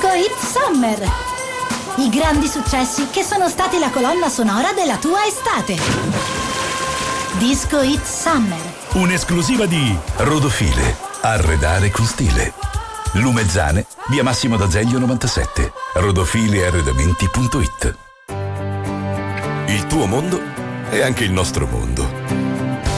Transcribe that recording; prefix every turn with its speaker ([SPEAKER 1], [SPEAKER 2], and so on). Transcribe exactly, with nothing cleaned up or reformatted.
[SPEAKER 1] Disco Hit Summer. I grandi successi che sono stati la colonna sonora della tua estate. Disco Hit Summer.
[SPEAKER 2] Un'esclusiva di Rodofile. Arredare con stile. Lumezzane, via Massimo d'Azeglio novantasette. rodofilearredamenti punto it. Il tuo mondo è anche il nostro mondo.